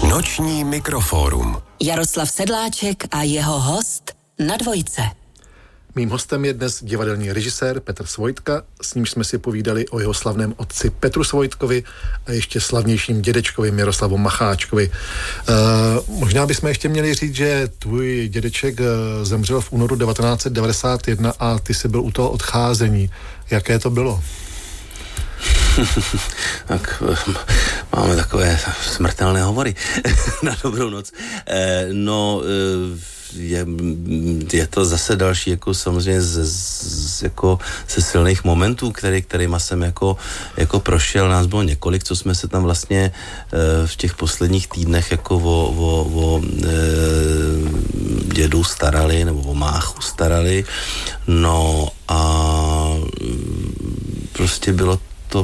Noční mikrofórum. Jaroslav Sedláček a jeho host na Dvojce. Mým hostem je dnes divadelní režisér Petr Svojtka, s nímž jsme si povídali o jeho slavném otci Petru Svojtkovi a ještě slavnějším dědečkovi Miroslavu Macháčkovi. Možná bychom ještě měli říct, že tvůj dědeček zemřel v únoru 1991 a ty jsi byl u toho odcházení. Jaké to bylo? Tak máme takové smrtelné hovory na dobrou noc. Je to zase další jako samozřejmě jako ze silných momentů, kterýma jsem jako prošel. Nás bylo několik, co jsme se tam vlastně v těch posledních týdnech jako o dědu starali, nebo o máchu starali. No a prostě bylo to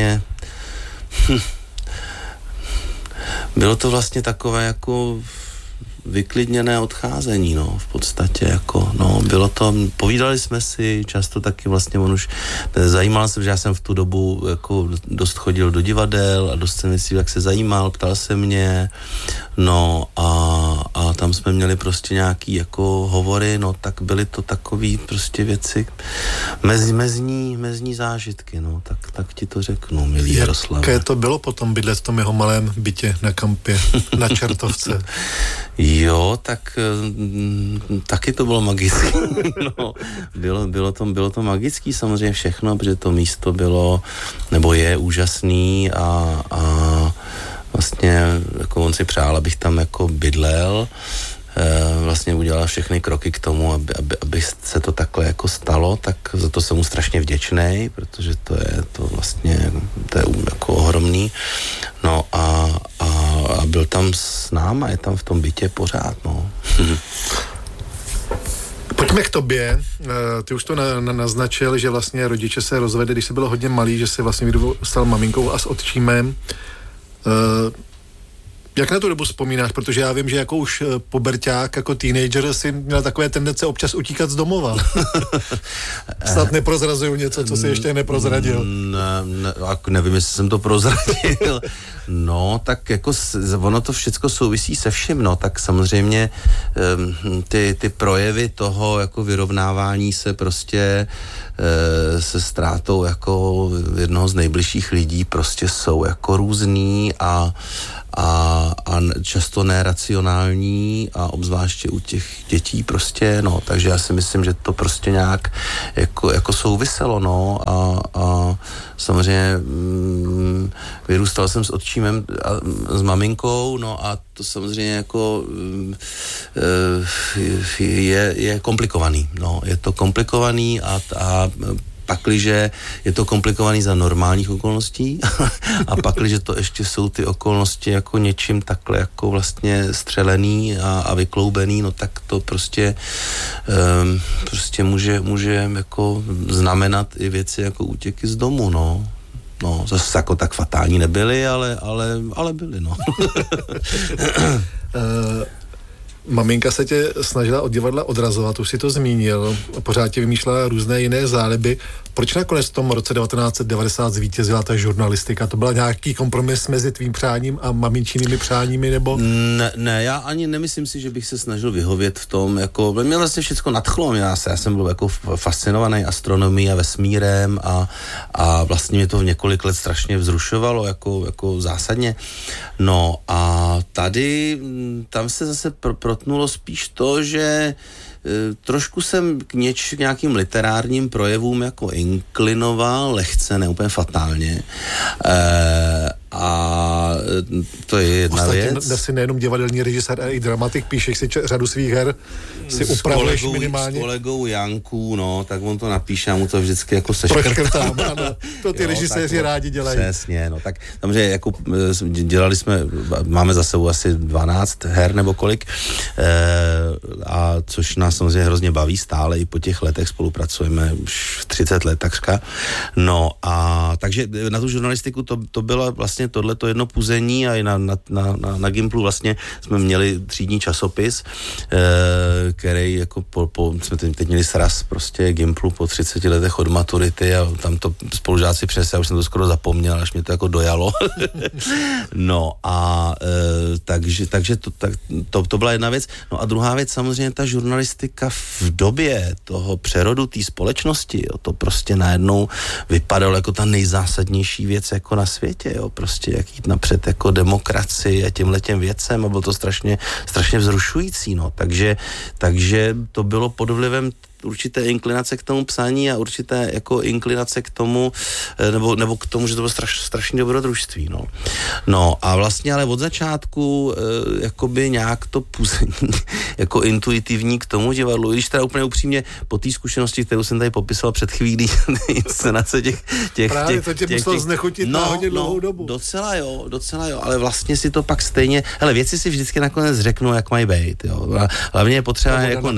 vlastně takové jako vyklidněné odcházení, no, v podstatě, jako, no, bylo to, povídali jsme si často taky vlastně, on už zajímal se, že já jsem v tu dobu jako dost chodil do divadel a dost jsem si jak se zajímal, ptal se mě, no a tam jsme měli prostě nějaký jako hovory, no, tak byly to takový prostě věci, mezní zážitky, no, tak ti to řeknu, milý Jaroslav. Jaké to bylo potom bydlet v tom jeho malém bytě na kampě, na Čertovce? Jo, tak taky to bylo magické. No, bylo to magický samozřejmě všechno, protože to místo bylo, nebo je úžasný a vlastně jako on si přál, abych tam jako bydlel, vlastně udělal všechny kroky k tomu, aby se to takhle jako stalo, tak za to jsem mu strašně vděčnej, protože to je jako ohromný. No a byl tam s náma, je tam v tom bytě pořád, no. Pojďme k tobě. Ty už to naznačil, že vlastně rodiče se rozvedli, když jsi byl hodně malý, že jsi vlastně stal maminkou a s otčímem. Jak na tu dobu vzpomínáš? Protože já vím, že jako už puberťák, jako teenager si měl takové tendence občas utíkat z domova. Snad neprozrazuju něco, co si ještě neprozradil. Nevím, jestli jsem to prozradil. No, tak jako ono to všecko souvisí se vším, no, tak samozřejmě ty projevy toho jako vyrovnávání se prostě se ztrátou jako jednoho z nejbližších lidí prostě jsou jako různý a často neracionální a obzvláště u těch dětí prostě, no, takže já si myslím, že to prostě nějak jako souviselo, no, a samozřejmě vyrůstal jsem s otčímem a s maminkou, no a to samozřejmě jako je komplikovaný, no, je to komplikovaný a pakliže je to komplikovaný za normálních okolností a pakliže to ještě jsou ty okolnosti jako něčím takhle jako vlastně střelený a vykloubený, no tak to prostě může jako znamenat i věci jako útěky z domu, no. No, zase jako tak fatální nebyly, ale byly, no. Maminka se tě snažila od divadla odrazovat, už si to zmínil, pořád ti vymýšlela různé jiné záliby. Proč nakonec v tom roce 1990 zvítězila ta žurnalistika? To byl nějaký kompromis mezi tvým přáním a maminčinými přáními, nebo? Ne, já ani nemyslím si, že bych se snažil vyhovět v tom, jako, mě vlastně všechno nadchlo, já jsem byl jako fascinovaný astronomií a vesmírem a vlastně mě to několik let strašně vzrušovalo, jako zásadně. No a tam se zase protnulo spíš to, že trošku jsem k nějakým literárním projevům jako inklinoval, lehce, ne úplně fatálně. A to je jedna věc. Ostatně jsi nejenom divadelní režisér, ale i dramatik, píšeš si řadu svých her, si upravuješ minimálně. S kolegou Janku, no, tak on to napíše a mu to vždycky jako seškrtám. Ano, to ty režiséři rádi dělají. Přesně, no, tak samozřejmě jako máme za sebou asi 12 her nebo kolik, a což nás samozřejmě hrozně baví stále, i po těch letech spolupracujeme už v 30 let takřka. No a takže na tu žurnalistiku to bylo vlastně tohleto jedno puzení a i na Gimplu vlastně jsme měli třídní časopis, který jako jsme teď měli sraz prostě Gimplu po 30 letech od maturity a tam to spolužáci přinesli, já už jsem to skoro zapomněl, až mě to jako dojalo. No a takže to byla jedna věc. No a druhá věc, samozřejmě ta žurnalistika v době toho přerodu té společnosti, jo, to prostě najednou vypadalo jako ta nejzásadnější věc jako na světě, jo, prostě jak jít napřed jako demokracii a těmhletěm věcem a bylo to strašně vzrušující, no, takže to bylo pod vlivem určité inklinace k tomu psaní a určité jako inklinace k tomu, nebo k tomu, že to bylo strašně dobrodružství, no. No a vlastně ale od začátku jakoby nějak to půzení jako intuitivní k tomu divadlu, když teda úplně upřímně po té zkušenosti, kterou jsem tady popisoval před chvílí, inscenace těch právě to tě muselo znechutit na hodně dlouhou dobu. Docela jo, ale vlastně si to pak stejně, hele, věci si vždycky nakonec řeknou, jak mají být, jo. Hlavně je potřeba jako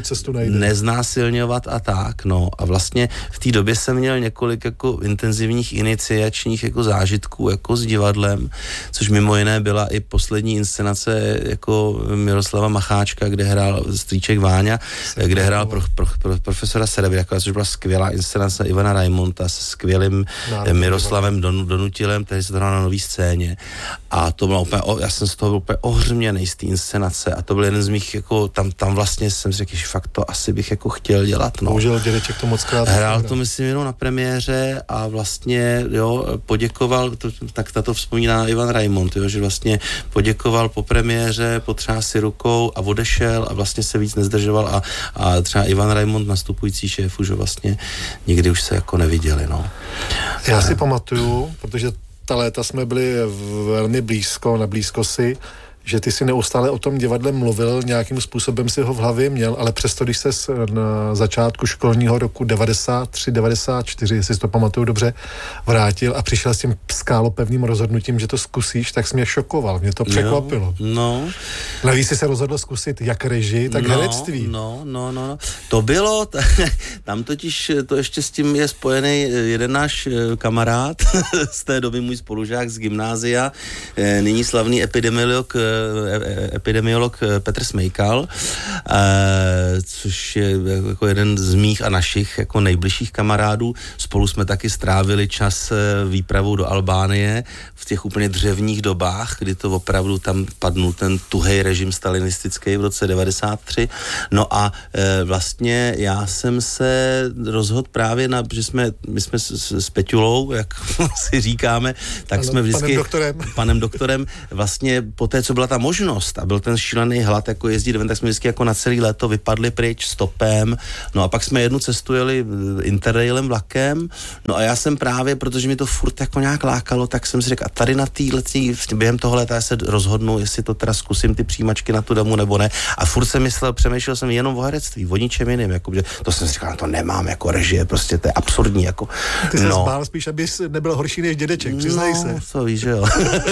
silňovat a tak, no. A vlastně v té době jsem měl několik jako intenzivních iniciačních jako zážitků jako s divadlem, což mimo jiné byla i poslední inscenace jako Miroslava Macháčka, kde hrál strýček Váňa, kde hrál profesora Serebraka, což byla skvělá inscenace Ivana Raimonta s skvělým Miroslavem Donutilem, který se to hrál na Nový scéně. A to bylo úplně, já jsem z toho byl úplně ohřměnej z té inscenace a to byl jeden z mých jako, tam vlastně jsem řekl, že fakt to asi bych jako chtěl dělat, no. Bohužel dědeček to moc krát. Hrál to, myslím, jenom na premiéře a vlastně, jo, poděkoval, tak tato vzpomíná Ivan Raimond, jo, že vlastně poděkoval po premiéře, potřásl si rukou a odešel a vlastně se víc nezdržoval a třeba Ivan Raimond, nastupující šéf, už vlastně nikdy už se jako neviděli, no. Já si pamatuju, protože ta léta jsme byli velmi blízko, na blízkosti, že ty si neustále o tom divadle mluvil, nějakým způsobem si ho v hlavě měl, ale přesto, když ses na začátku školního roku 93-94, jestli si to pamatuju dobře, vrátil a přišel s tím skálopevným rozhodnutím, že to zkusíš, tak jsi mě šokoval, mě to překvapilo. No. Navíc jsi se rozhodl zkusit jak režii, tak herectví. No. To bylo, tam totiž to ještě s tím je spojený jeden náš kamarád, z té doby můj spolužák z gymnázia, nyní slavný epidemiolog Petr Smejkal, což je jako jeden z mých a našich jako nejbližších kamarádů. Spolu jsme taky strávili čas výpravou do Albánie v těch úplně dřevních dobách, kdy to opravdu tam padnul ten tuhej režim stalinistický v roce 93. No a vlastně já jsem se rozhodl právě že my jsme s Peťulou, jak si říkáme, tak ano, jsme vždycky panem doktorem vlastně po té, co byla ta možnost a byl ten šílený hlad, jako jezdit ven, tak jsme vždycky jako na celý léto vypadli pryč stopem, no a pak jsme jednu cestu jeli interrailem, vlakem, no a já jsem právě, protože mi to furt jako nějak lákalo, tak jsem si řekl, a tady na během toho léta já se rozhodnu, jestli to teda zkusím ty přijímačky na tu damu nebo ne, a furt jsem přemýšlel jsem jenom o herectví, o ničem jiným, jako, že to jsem si říkal, to nemám jako režie, prostě to je absurdní, jako. Ty se zbál spíš, abys nebyl horší než dědeček, přiznej se. To víš, že jo.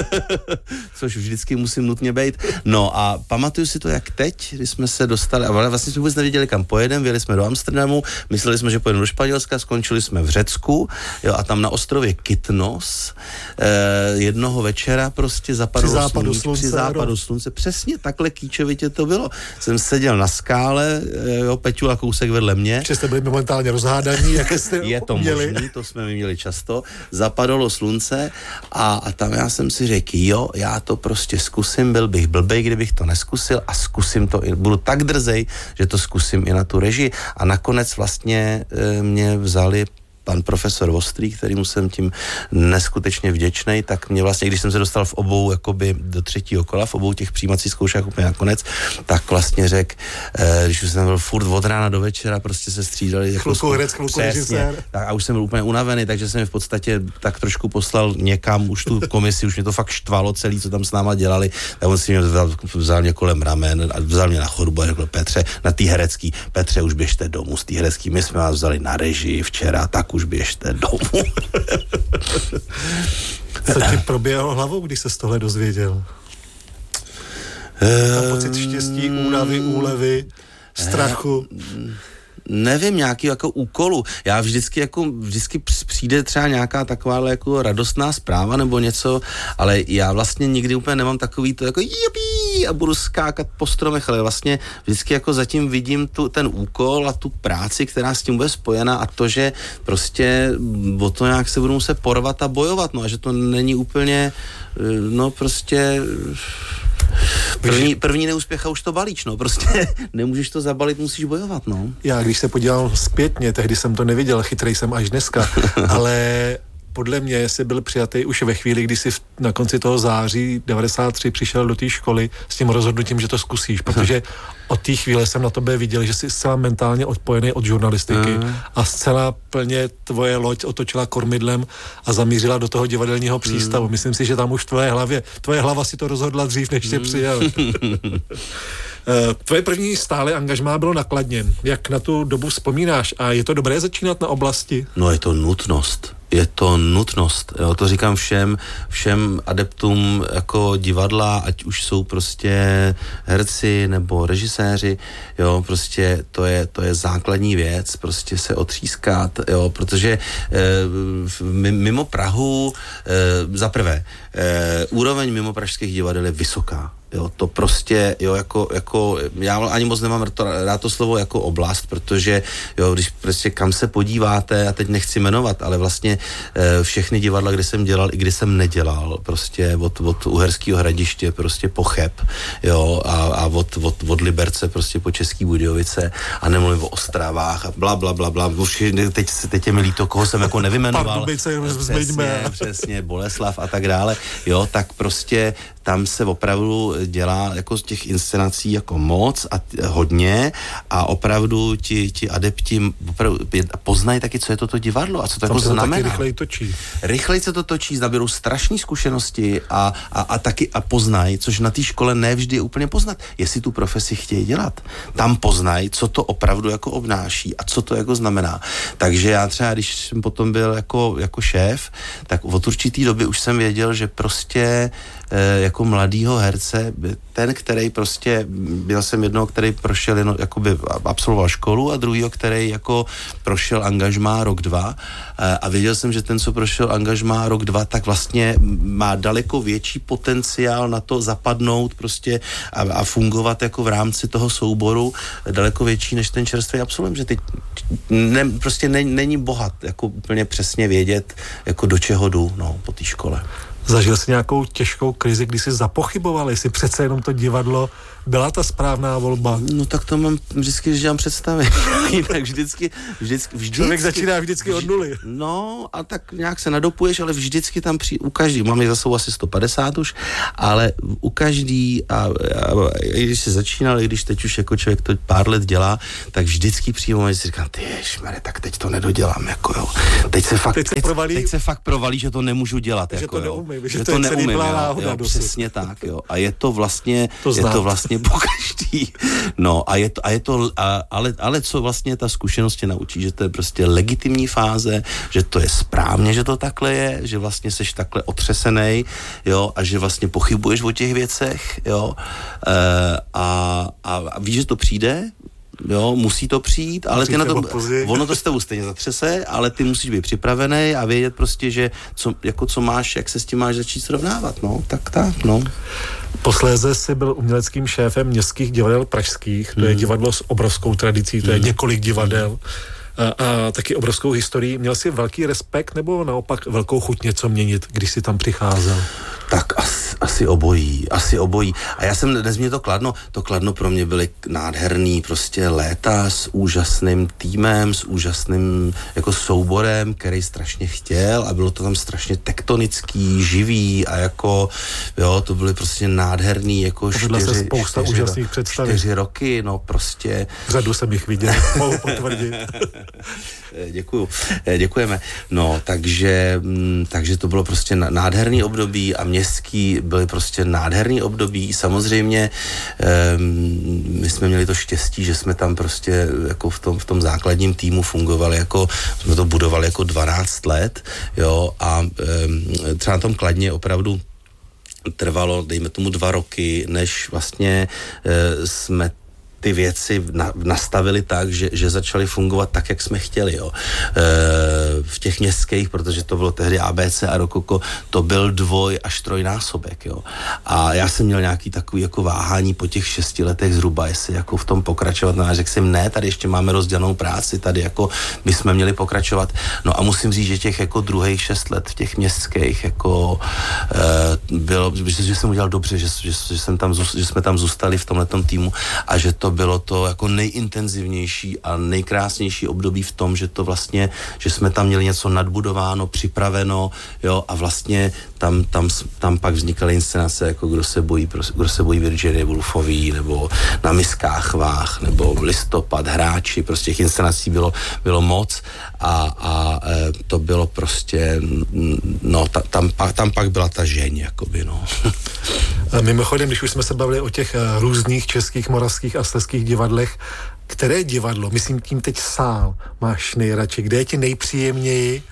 Což vždycky musím nutně bejt. No a pamatuju si to, jak teď, když jsme se dostali, a vlastně jsme vůbec nevěděli, kam pojedeme, vyjeli jsme do Amsterdamu, mysleli jsme, že pojedeme do Španělska, skončili jsme v Řecku, jo, a tam na ostrově Kytnos jednoho večera prostě při západu slunce, přesně takhle kýčovitě to bylo. Jsem seděl na skále, jo, Peťula kousek vedle mě. Že jste byli momentálně rozhádaní, jak jste je to měli. Možný, to jsme měli často. Zapadalo slunce a tam já jsem si řekl, jo, já to prostě zkusím, byl bych blbej, kdybych to neskusil a zkusím to, budu tak drzej, že to zkusím i na tu režii a nakonec vlastně mě vzali pan profesor Vostrý, kterýmu jsem tím neskutečně vděčnej, tak mě vlastně, když jsem se dostal v obou jakoby do třetího kola, v obou těch přijímacích zkouškách úplně nakonec, tak vlastně řekl, když už jsem byl furt od rána do večera, prostě se střídali jako chvilku režisér. Tak a už jsem byl úplně unavený, takže jsem v podstatě tak trošku poslal někam už tu komisi, už mě to fakt štvalo celý, co tam s náma dělali, tak on si mě vzal mě kolem ramen a vzal mě na chodbu a řekl, Petře, na tý herecký, Petře, už běžte domů z tý herecký, my jsme vás vzali na režii včera, tak už běžte domů. Co ti proběhlo hlavou, když se z tohle dozvěděl? Tam pocit štěstí, únavy, úlevy, strachu? nevím, nějaký jako úkolu. Já vždycky přijde třeba nějaká taková jako radostná zpráva nebo něco, ale já vlastně nikdy úplně nemám takový to jako jupí a budu skákat po stromech, ale vlastně vždycky jako zatím vidím ten úkol a tu práci, která s tím bude spojena a to, že prostě o to nějak se budu muset porvat a bojovat, no a že to není úplně, no prostě první neúspěch a už to balíč, no, prostě nemůžeš to zabalit, musíš bojovat, no. Já, když se podívám zpětně, tehdy jsem to neviděl, chytrej jsem až dneska, ale podle mě jsi byl přijatý už ve chvíli, kdy jsi na konci toho září 93 přišel do té školy s tím rozhodnutím, že to zkusíš, protože od té chvíle jsem na tebe viděl, že jsi zcela mentálně odpojený od žurnalistiky a zcela plně tvoje loď otočila kormidlem a zamířila do toho divadelního přístavu. Myslím si, že tam už tvoje hlava si to rozhodla dřív, než tě přijel. Tvoje první stále angažmá bylo na Kladně. Jak na tu dobu vzpomínáš? A je to dobré začínat na oblasti? No, je to nutnost. Jo, to říkám všem adeptům jako divadla, ať už jsou prostě herci nebo režiséři, jo, prostě to je základní věc, prostě se otřískat, jo, protože mimo Prahu, za prvé, úroveň mimo pražských divadel je vysoká. Jo, to prostě, jo, jako já ani moc nemám rád to slovo jako oblast, protože, jo, když prostě kam se podíváte, a teď nechci jmenovat, ale vlastně všechny divadla, kde jsem dělal, i kdy jsem nedělal, prostě od Uherského Hradiště, prostě po Cheb, jo, a od Liberce, prostě po Český Budějovice, a nemluvím o Ostravách a bla, už teď je mi líto, koho jsem jako nevymenoval. Přesně, Boleslav a tak dále, jo, tak prostě tam se opravdu dělá jako z těch inscenací jako moc a hodně a opravdu ti adepti opravdu poznají taky, co je toto divadlo a co to jako znamená. Taky rychleji točí. Rychleji se to točí, naběrou strašné zkušenosti a taky poznají, což na té škole nevždy je úplně poznat, jestli tu profesi chtějí dělat. Tam poznají, co to opravdu jako obnáší a co to jako znamená. Takže já třeba, když jsem potom byl jako šéf, tak od určitý doby už jsem věděl, že prostě jako mladýho herce, ten, který prostě, byl jsem jednoho, který prošel jakoby absolvoval školu a druhýho, který jako prošel angažmá rok, 2 a věděl jsem, že ten, co prošel angažmá rok, 2, tak vlastně má daleko větší potenciál na to zapadnout prostě a fungovat jako v rámci toho souboru daleko větší než ten čerstvý absolvent, že teď prostě není bohat jako úplně přesně vědět, jako do čeho jdu, no, po té škole. Zažil jsi nějakou těžkou krizi, kdy jsi zapochyboval, jestli přece jenom to divadlo byla ta správná volba? No tak to mám vždycky, že dělám představy. Tak vždycky. Člověk začíná vždycky od nuly. No a tak nějak se nadopuješ, ale vždycky tam u každý, mám je za sebou asi 150 už, ale u každý a když se začínal, i když teď už jako člověk to pár let dělá, tak vždycky přijde moment, že si říkám, tyježmere, tak teď to nedodělám, jako jo. Teď se fakt provalí, že to nemůžu dělat, že jako to neumím, že to neumím, jo, přesně tak, jo. A je to vlastně po každý. No a je to, ale co vlastně ta zkušenost tě naučí, že to je prostě legitimní fáze, že to je správně, že to takhle je, že vlastně seš takhle otřesenej, jo, a že vlastně pochybuješ o těch věcech, jo, a víš, že to přijde, jo, musí to přijít, ale ty na to, ono to s tebou stejně zatřese, ale ty musíš být připravený a vědět prostě, že co máš, jak se s tím máš začít srovnávat, no, tak, no. Posléze jsi byl uměleckým šéfem městských divadel pražských, to je divadlo s obrovskou tradicí, to je několik divadel a taky obrovskou historií. Měl jsi velký respekt nebo naopak velkou chuť něco měnit, když jsi tam přicházel? Tak asi obojí. A já jsem nezměl to Kladno pro mě byly nádherný prostě léta s úžasným týmem, s úžasným jako souborem, který strašně chtěl a bylo to tam strašně tektonický, živý a jako, jo, to byly prostě nádherný jako 4 roky, no prostě. Řadu jsem jich viděl, mohu potvrdit. Děkujeme. No, takže to bylo prostě nádherný období a městský byly prostě nádherný období. Samozřejmě my jsme měli to štěstí, že jsme tam prostě jako v tom základním týmu fungovali, jako jsme to budovali jako 12 let, jo, a třeba na tom Kladně opravdu trvalo, dejme tomu 2 roky, než vlastně jsme ty věci nastavili tak, že začaly fungovat tak, jak jsme chtěli, jo. V těch městských, protože to bylo tehdy ABC a Rokoko, to byl 2 až 3násobek, jo. A já jsem měl nějaký takový jako váhání po těch 6 letech zhruba, jestli jako v tom pokračovat. No a řekl jsem, ne, tady ještě máme rozdělanou práci, tady jako my jsme měli pokračovat. No a musím říct, že těch jako druhých 6 let v těch městských jako bylo, že jsem udělal dobře, že jsme tam zůstali v tomhletom týmu a že to bylo to jako nejintenzivnější a nejkrásnější období v tom, že to vlastně, že jsme tam měli něco nadbudováno, připraveno, jo, a vlastně tam pak vznikaly inscenace jako Kdo se bojí Virginie Woolfový, nebo Na miskách váh, nebo Listopad, Hráči, prostě těch inscenací bylo moc a to bylo prostě, no, tam pak byla ta žeň, jakoby, no. Mimochodem, když už jsme se bavili o těch různých českých, moravských a slezských divadlech, které divadlo, myslím tím teď sál, máš nejradši, kde je ti nejpříjemněji?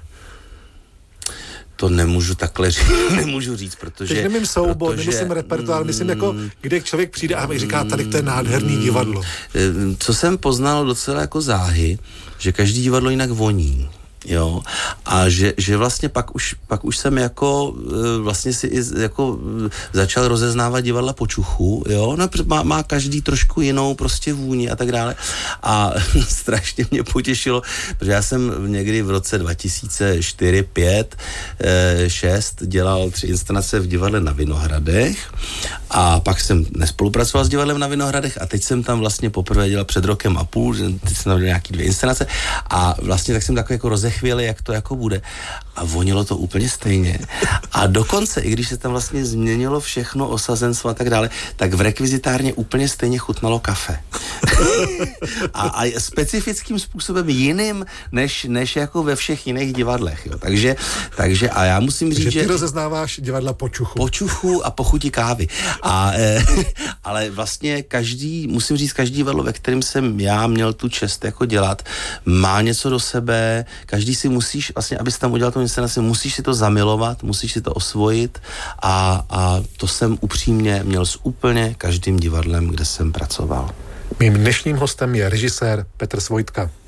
To nemůžu takhle říct, protože... Teď nemím soubor, nemyslím repertoár, myslím jako, kde člověk přijde a mi říká, tady to je nádherný divadlo. Co jsem poznal docela jako záhy, že každý divadlo jinak voní. Jo, a že vlastně pak už jsem jako vlastně si jako začal rozeznávat divadla po čuchu, jo, no, má každý trošku jinou prostě vůni a tak dále a strašně mě potěšilo, protože já jsem někdy v roce 2004, 5, 6 dělal 3 inscenace v divadle na Vinohradech a pak jsem nespolupracoval s divadlem na Vinohradech a teď jsem tam vlastně poprvé dělal před rokem a půl, teď jsem tam dělal nějaký 2 inscenace a vlastně tak jsem takový jako rozechvěli, jak to jako bude. A vonilo to úplně stejně. A dokonce, i když se tam vlastně změnilo všechno, osazenstvo a tak dále, tak v rekvizitárně úplně stejně chutnalo kafe. a specifickým způsobem jiným, než jako ve všech jiných divadlech. Jo. Takže a já musím říct, že... ty rozeznáváš divadla po čuchu. Po čuchu a po chuti kávy. Ale vlastně musím říct, každý divadlo, ve kterém jsem já měl tu čest jako dělat, má něco do sebe, každý si musíš, vlastně, abys tam udělal tu inscenaci, musíš si to zamilovat, musíš si to osvojit a to jsem upřímně měl s úplně každým divadlem, kde jsem pracoval. Mým dnešním hostem je režisér Petr Svojtka.